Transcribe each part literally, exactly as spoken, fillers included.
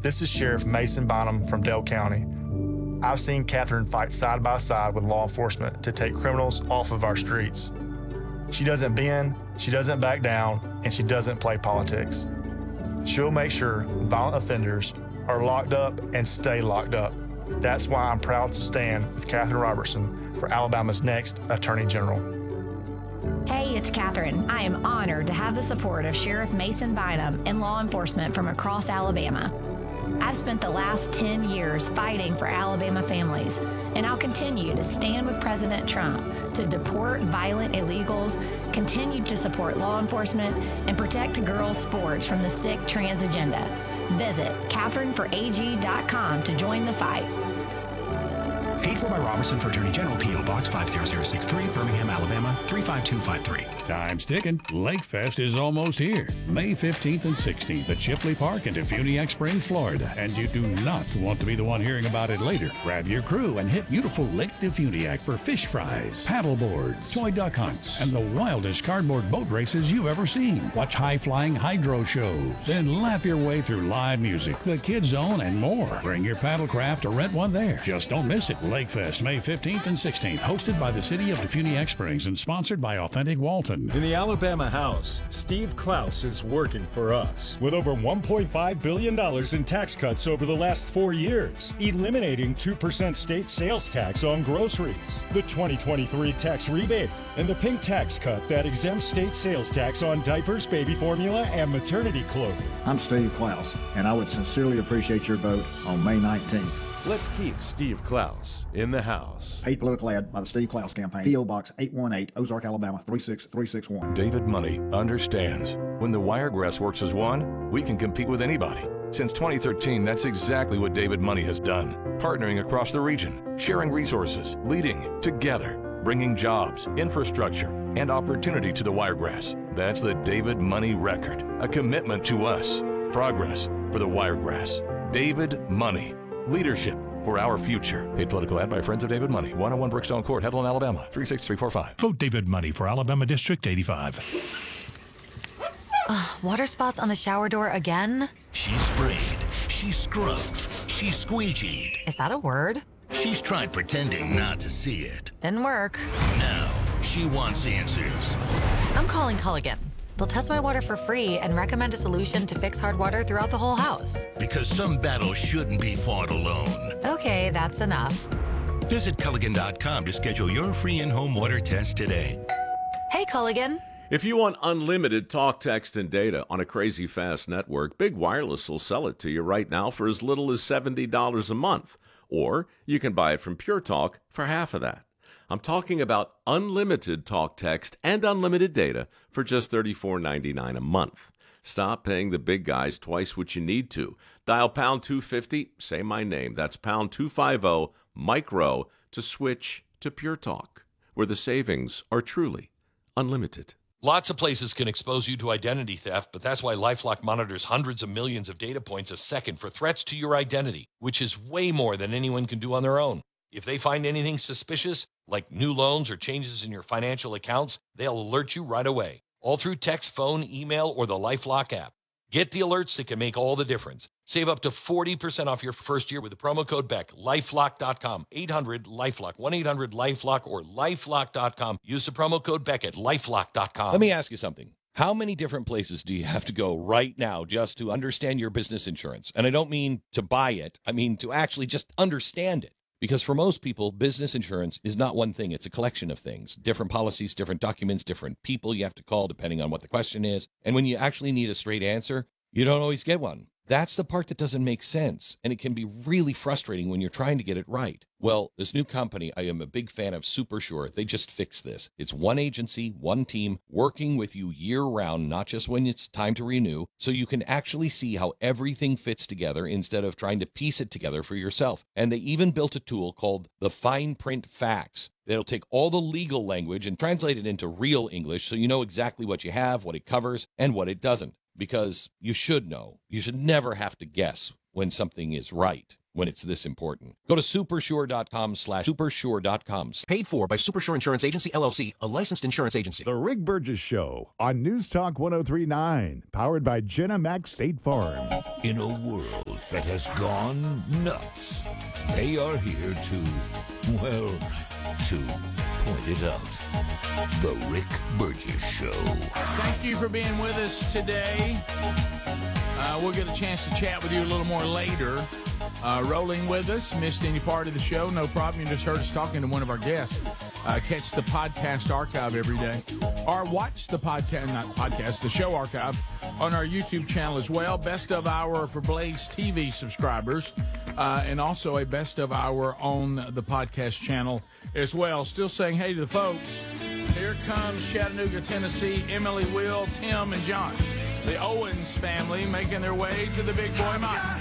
This is Sheriff Mason Bynum from Dale County. I've seen Catherine fight side by side with law enforcement to take criminals off of our streets. She doesn't bend, she doesn't back down, and she doesn't play politics. She'll make sure violent offenders are locked up and stay locked up. That's why I'm proud to stand with Catherine Robertson for Alabama's next Attorney General. Hey, it's Catherine. I am honored to have the support of Sheriff Mason Bynum and law enforcement from across Alabama. I've spent the last ten years fighting for Alabama families, and I'll continue to stand with President Trump to deport violent illegals, continue to support law enforcement, and protect girls' sports from the sick trans agenda. Visit Catherine for A G dot com to join the fight. Paid for by Robertson for Attorney General, P O Box five zero zero six three, Birmingham, Alabama three five two five three. Time's ticking. Lakefest is almost here. May fifteenth and sixteenth at Chipley Park in Defuniak Springs, Florida. And you do not want to be the one hearing about it later. Grab your crew and hit beautiful Lake Defuniak for fish fries, paddle boards, toy duck hunts, and the wildest cardboard boat races you've ever seen. Watch high-flying hydro shows. Then laugh your way through live music, the Kids Zone, and more. Bring your paddle craft or rent one there. Just don't miss it. Lakefest, May fifteenth and sixteenth, hosted by the City of Defuniak Springs and sponsored by Authentic Walton. In the Alabama House, Steve Klaus is working for us. With over one point five billion dollars in tax cuts over the last four years, eliminating two percent state sales tax on groceries, the twenty twenty-three tax rebate, and the pink tax cut that exempts state sales tax on diapers, baby formula, and maternity clothing. I'm Steve Klaus, and I would sincerely appreciate your vote on May nineteenth. Let's keep Steve Klaus in the House. Paid political ad by the Steve Klaus Campaign. P O Box eight one eight, Ozark, Alabama three six three six one. David Money understands. When the Wiregrass works as one, we can compete with anybody. Since twenty thirteen, that's exactly what David Money has done. Partnering across the region, sharing resources, leading together, bringing jobs, infrastructure, and opportunity to the Wiregrass. That's the David Money record. A commitment to us. Progress for the Wiregrass. David Money. Leadership for our future. Paid political ad by Friends of David Money. one oh one Brookstone Court, Headland, Alabama. three six three four five. Vote David Money for Alabama District eighty-five. Ugh, water spots on the shower door again? She sprayed. She scrubbed. She squeegeed. Is that a word? She's tried pretending not to see it. Didn't work. Now, she wants answers. I'm calling Culligan. They'll test my water for free and recommend a solution to fix hard water throughout the whole house. Because some battles shouldn't be fought alone. Okay, that's enough. Visit Culligan dot com to schedule your free in-home water test today. Hey, Culligan. If you want unlimited talk, text, and data on a crazy fast network, Big Wireless will sell it to you right now for as little as seventy dollars a month. Or you can buy it from Pure Talk for half of that. I'm talking about unlimited talk, text, and unlimited data for just thirty-four ninety-nine a month. Stop paying the big guys twice what you need to. Dial pound two fifty, say my name. That's pound two fifty, micro, to switch to Pure Talk, where the savings are truly unlimited. Lots of places can expose you to identity theft, but that's why LifeLock monitors hundreds of millions of data points a second for threats to your identity, which is way more than anyone can do on their own. If they find anything suspicious, like new loans or changes in your financial accounts, they'll alert you right away, all through text, phone, email, or the LifeLock app. Get the alerts that can make all the difference. Save up to forty percent off your first year with the promo code BECK. LifeLock dot com, eight hundred LifeLock, one eight hundred LifeLock, or LifeLock dot com. Use the promo code BECK at LifeLock dot com. Let me ask you something. How many different places do you have to go right now just to understand your business insurance? And I don't mean to buy it. I mean to actually just understand it. Because for most people, business insurance is not one thing. It's a collection of things, different policies, different documents, different people you have to call depending on what the question is. And when you actually need a straight answer, you don't always get one. That's the part that doesn't make sense. And it can be really frustrating when you're trying to get it right. Well, this new company, I am a big fan of SuperSure. They just fixed this. It's one agency, one team, working with you year round, not just when it's time to renew, so you can actually see how everything fits together instead of trying to piece it together for yourself. And they even built a tool called the Fine Print Facts. That'll take all the legal language and translate it into real English so you know exactly what you have, what it covers, and what it doesn't. Because you should know. You should never have to guess when something is right. when it's this important. Go to supersure.com slash supersure.com. Paid for by Supersure Insurance Agency, L L C, a licensed insurance agency. The Rick Burgess Show on News Talk one oh three point nine, powered by Jenna Mac State Farm. In a world that has gone nuts, they are here to, well, to point it out. The Rick Burgess Show. Thank you for being with us today. Uh, we'll get a chance to chat with you a little more later. Uh, rolling with us, missed any part of the show, no problem. You just heard us talking to one of our guests. Uh, catch the podcast archive every day. Or watch the podcast, not podcast, the show archive on our YouTube channel as well. Best of Hour for Blaze T V subscribers. Uh, and also a Best of Hour on the podcast channel as well. Still saying hey to the folks. Here comes Chattanooga, Tennessee, Emily, Will, Tim, and John. The Owens family making their way to the Big Boy Mile.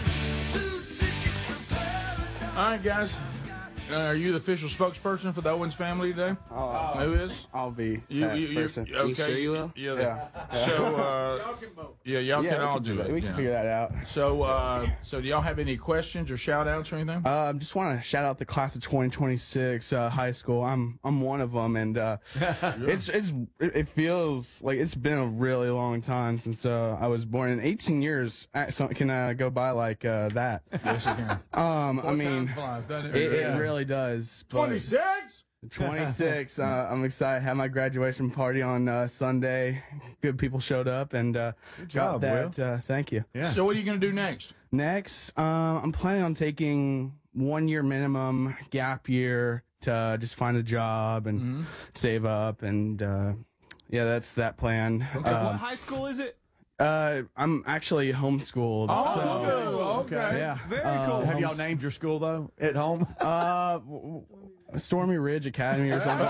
All right, guys. Uh, are you the official spokesperson for the Owens family today? Uh, Who is? I'll be you, that you, you, person. Okay. You sure you will? Yeah. Yeah. So, uh, y'all can vote. Yeah, y'all yeah, can all can do do it. We can yeah. figure that out. So, uh, so do y'all have any questions or shout outs or anything? I uh, just want to shout out the class of twenty twenty-six uh, high school. I'm I'm one of them, and uh, it's it's it feels like it's been a really long time since uh, I was born. In eighteen years so can uh, go by like uh, that. Yes, you can. Um, Four I mean, flies, doesn't it? it, Yeah. it really does. but- twenty-six. twenty-six. uh, I'm excited. Had my graduation party on uh, Sunday. Good people showed up, and uh, Good got job, that. Uh, thank you. Yeah. So, what are you going to do next? Next, um, I'm planning on taking one year minimum gap year to uh, just find a job and Mhm. save up, and uh, yeah, that's that plan. Okay, Uh, what high school is it? uh, I'm actually homeschooled. Oh, so, okay. yeah, Very uh, cool. Have y'all homes- named your school, though, at home? Uh, w- w- Stormy Ridge Academy or something.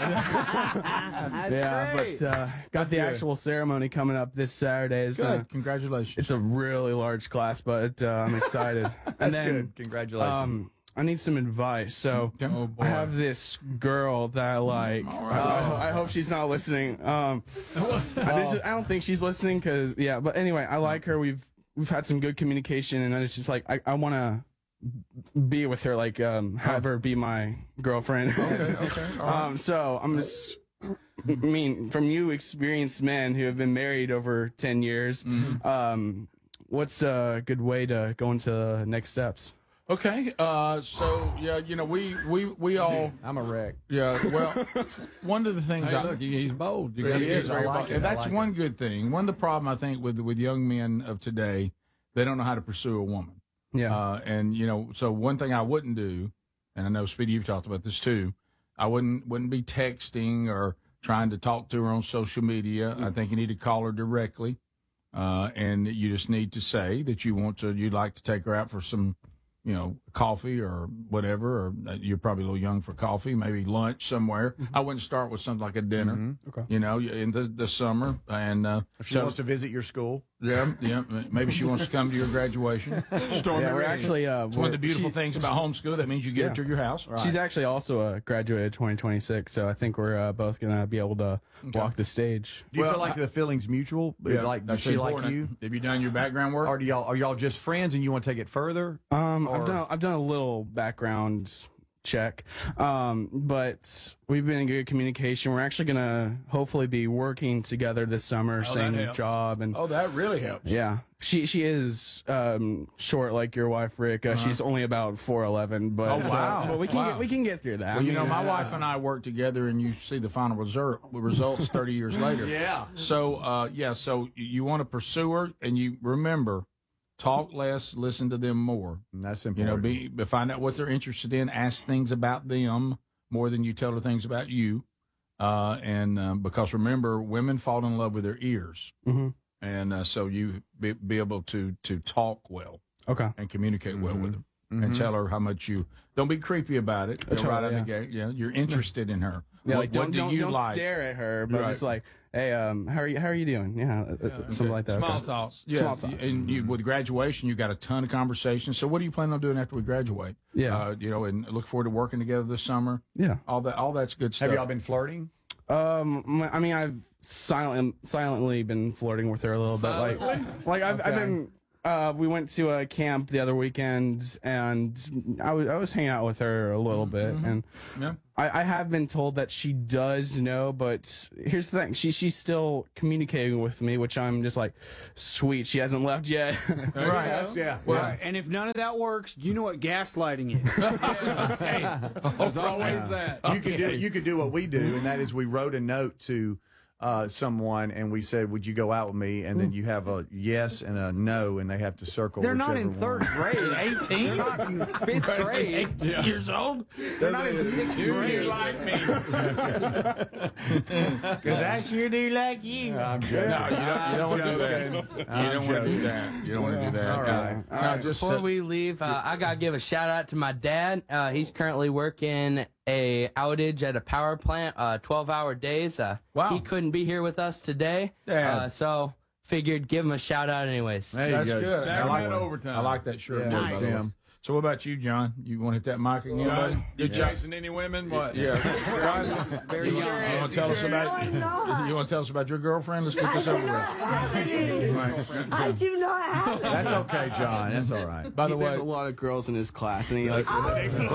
That's yeah, great. but uh, got That's the good. actual ceremony coming up this Saturday. It's Good. gonna, Congratulations. it's a really large class, but uh, I'm excited. That's and then, good. Congratulations. Um, I need some advice. So Okay. Oh, boy. I have this girl that I like. All I, right. I, I hope she's not listening. Um, I, just, I don't think she's listening because yeah. But anyway, I like her. We've we've had some good communication, and it's just like I, I want to be with her, like um, have her be my girlfriend. Okay, okay. All right. Um, so I'm just, I mean, from you experienced men who have been married over ten years, Mhm. um, what's a good way to go into the next steps? Okay. Uh, so yeah, you know, we we we all. I'm a wreck. Yeah. Well, one of the things. Hey, I, look, he- he's bold. You Yeah, got he to is very I like bold. it. And I that's like one good thing. One of the problem I think with with young men of today, they don't know how to pursue a woman. Yeah. Uh, and you know, so one thing I wouldn't do, and I know Speedy, you've talked about this too. I wouldn't wouldn't be texting or trying to talk to her on social media. I think you need to call her directly, uh, and you just need to say that you want to, you'd like to take her out for some, you know, coffee or whatever. Or uh, you're probably a little young for coffee, maybe lunch somewhere. I wouldn't start with something like a dinner. Mhm. Okay. You know, in the the summer, and uh, If she so- wants to visit your school. yeah, yeah. Maybe she wants to come to your graduation. Stormy Yeah, we're Ridge. actually. Uh, It's one of the we're- beautiful she- things about homeschool. That means you get Yeah. her to your house. She's actually also a graduated twenty twenty-six, so I think we're uh, both gonna be able to Okay. walk the stage. Do you Well, feel like I- the feeling's mutual? Yeah, like, does that's she like important. you? Have you done your background work? Or do y'all are y'all just friends and you want to take it further? Um, Or- I've done I've done a little background check, um, but we've been in good communication. We're actually gonna hopefully be working together this summer, Oh, that same helps. job, and Oh, that really helps. yeah, she she is um, short like your wife, Rick. Uh, Uh-huh. She's only about four eleven, but Oh, wow. so- but we can Wow. get, we can get through that. Well, I you know, mean, my uh, wife and I work together, and you see the final result results thirty years later. Yeah. So, uh, yeah. So you want to pursue her, and you remember, talk less, listen to them more. And that's You important. know, be find out what they're interested in. Ask things about them more than you tell her things about you. Uh, and um, because remember, women fall in love with their ears, Mhm. and uh, so you be, be able to to talk well Okay. and communicate well with her, Mhm. and tell her how much you. Don't be creepy about it. Go Totally, right out yeah. the gate. Yeah, you're interested in her. Yeah, what, like don't what do don't, you don't like? stare at her, but Right. just like, hey, um, how are you? How are you doing? Yeah, uh, uh, something like that. Small Okay. talks. Yeah, Small talk. and you, with graduation, you got a ton of conversations. So, what are you planning on doing after we graduate? Yeah. uh, you know, and look forward to working together this summer. Yeah. All that, all that's good stuff. Have y'all been flirting? Um, I mean, I've silent, silently been flirting with her a little bit. Like, like I've, I've Okay. been Uh, we went to a camp the other weekend, and I was I was hanging out with her a little bit, Mhm. and Yeah. I, I have been told that she does know, but here's the thing: she she's still communicating with me, which I'm just like, sweet. She hasn't left yet. Right. Yes, yeah. Well, and if none of that works, do you know what gaslighting is? Hey, there's always that. You You could do you could do what we do, and that is we wrote a note to uh, someone, and we said, "Would you go out with me?" And then you have a yes and a no, and they have to circle. They're not in whichever third one. grade. eighteen? They're not in fifth Right, grade. eighteen Yeah. years old. They're not in sixth Do grade. you like me? Because I sure do like you. I'm joking. No, you don't, you don't want to do that. I'm You joking. don't want to do that. You don't want to do that. All right. No, All right, just before uh, we leave, uh, I gotta give a shout out to my dad. Uh, he's currently working a outage at a power plant, uh, twelve hour days. Uh, Wow. He couldn't be here with us today, Dad. uh, so figured give him a shout out anyways. There you That's go. good. I Snap like, one. overtime. I like that shirt. Yeah. too, Nice. by the way. Tim. So what about you, John? You want to hit that mic again, buddy? You Yeah. chasing any women? What? Yeah. Very you, young. you want to tell us about? You want to tell us about your girlfriend? Let's get this over with. I do not have it. That's okay, John. That's all right. By the way, there's a lot of girls in his class, and he likes. That's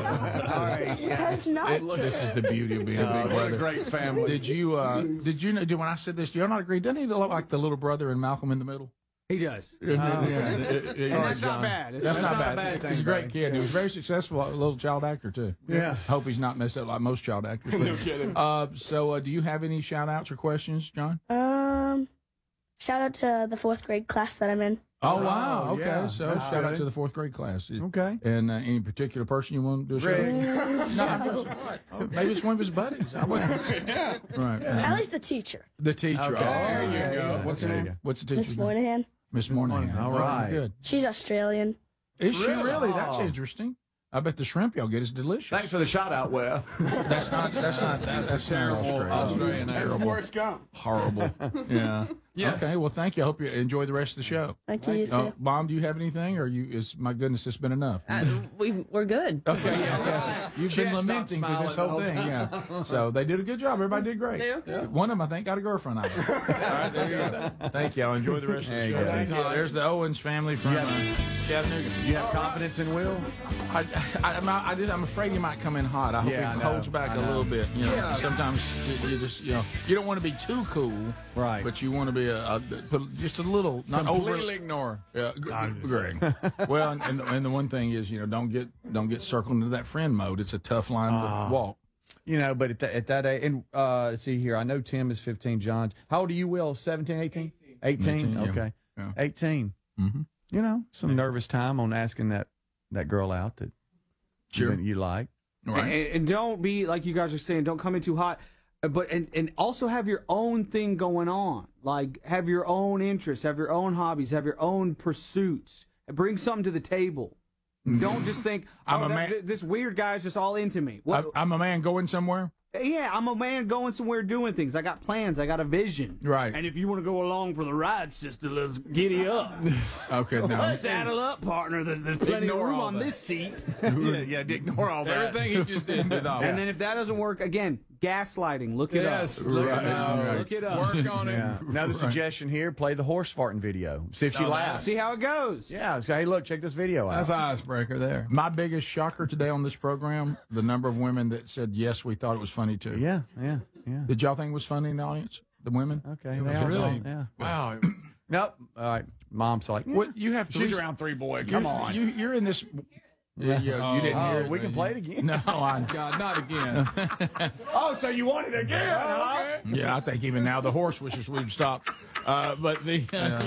not It- this is the beauty of being a Oh, big what a brother. great family. Did you? Uh, did you know? Did, when I said this, do you not agree? Doesn't he look like the little brother in Malcolm in the Middle? He does. Yeah, yeah, yeah, And yeah, that's not John. bad. It's- That's, that's not, not a bad. bad thing, He's a great buddy. kid. He was very successful, a little child actor too. Yeah. Hope he's not messed up like most child actors. No kidding. Uh, so, uh, do you have any shout outs or questions, John? Um, shout out to the fourth grade class that I'm in. Oh, wow. Oh, Okay. yeah. So, That's shout out good. to the fourth grade class. Okay. And uh, any particular person you want to do a shout Rick. out? No, I'm just- what? Maybe it's one of his buddies. I wouldn't. Right. At least the teacher, The teacher. Okay. Oh, There there you you go. go. What's her There you name? go. What's the Miss teacher's name? Moynihan. Miss Moynihan. All Oh, right. Good. She's Australian. Is she Really? really? That's Oh. interesting. I bet the shrimp y'all get is delicious. Thanks for the shout out, Will. That's not. That's not. That's, that's terrible Australian. Australian That's accent. terrible. Forrest Gump. Horrible. Yeah. Yes. Okay. Well, thank you. I hope you enjoy the rest of the show. Thank you, you too. Uh, Mom, do you have anything, or you? Is my goodness, it's been enough. Uh, we we're good. Okay. Yeah. yeah. You've She been had stopped lamenting through this smiling whole the thing. whole Yeah. time. So they did a good job. Everybody did great. Yeah. Yeah. One of them, I think, got a girlfriend out of it. All right. There you go. Thank you. I'll enjoy the rest of the There you show. go. Thank you. There's the Owens family from Yeah. uh, Chattanooga. You have confidence in Will? I, I, I'm, I did, I'm afraid he might come in hot. I hope Yeah, he I know. holds back I a know. little bit. You know, sometimes you, you just, you know, you don't want to be too cool, Right. but you want to be a, a put just a little, not Completely over. ignore. Yeah, G- Greg. Well, and, and and the one thing is, you know, don't get don't get circled into that friend mode. It's a tough line Ah. to walk. You know, but at, that at that age, and uh, see here, I know Tim is fifteen, John. How old are you, Will? seventeen, eighteen? eighteen? eighteen, yeah. Okay. Yeah. eighteen. Mm-hmm. You know, some nervous time on asking that, that girl out that Sure. you, you like. Right. And, and don't be like you guys are saying. Don't come in too hot, uh, but and, and also have your own thing going on. Like have your own interests, have your own hobbies, have your own pursuits. Bring something to the table. Don't just think I'm oh, a that- man- th- this weird guy's just all into me. What, I, I'm a man going somewhere. yeah, I'm a man going somewhere doing things. I got plans. I got a vision. Right. And if you want to go along for the ride, sister, let's giddy up. Okay. Now, Saddle up, partner. There- There's plenty of Ignore room all on that. this seat. yeah, yeah, ignore all that. Everything he just did. did all. And then if that doesn't work, again, gaslighting. Look it Yes, up. look it Right. up. Right. Look it up. Work on it. Yeah. Another suggestion here: play the horse farting video. See if she Oh, laughs. See how it goes. Yeah. Say, hey, look, check this video out. That's an icebreaker there. my biggest shocker today on this program: the number of women that said yes, we thought it was funny too. Yeah, yeah, yeah. Did y'all think it was funny in the audience? The women? Okay. It they was are really- fun, Yeah. Wow. Nope. All right. Mom's like, What you have to she's re- around three, boy. Come you, on. You, you're in this. Yeah, yeah, you didn't Oh, hear it. we can did play you? it again. No, I. God, not again. Oh, so you want it again? huh? Yeah, I think even now the horse wishes we'd stop. Uh, but the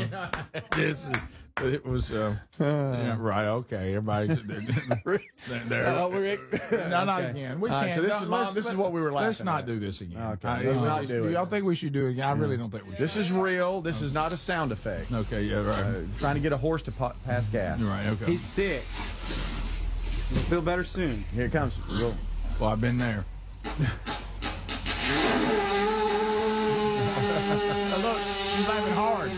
this is, it was uh, yeah, right. Okay, everybody's they're, they're, Oh, we're- no, not okay. again. We All right, can't. so this no, is Mom, let's- this is let- what we were Let's laughing not at. do this again. Okay, I- let's uh, not do it. Y'all think we should do it again? I really don't think we should. This is real. This is not a sound effect. Okay, yeah, right. Uh, trying to get a horse to pa- pass gas. Right. Okay. He's sick. He'll feel better soon. Here it comes. Real. Well, I've been there. Look, she's laughing hard.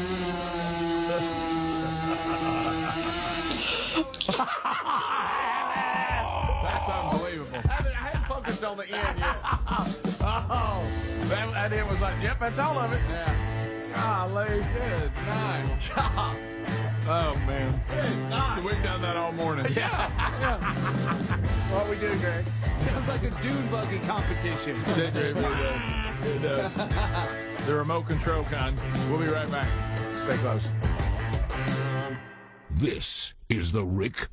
That's unbelievable. I haven't focused on the end yet. Oh, that, that it was like, yep, that's all of it. Yeah. Golly, good night. Oh, man. So we've done that all morning. Yeah. yeah. What we do, Greg? Sounds like a dune buggy competition. It did, it did. It does. The remote control kind. We'll be right back. Stay close. This is the Rick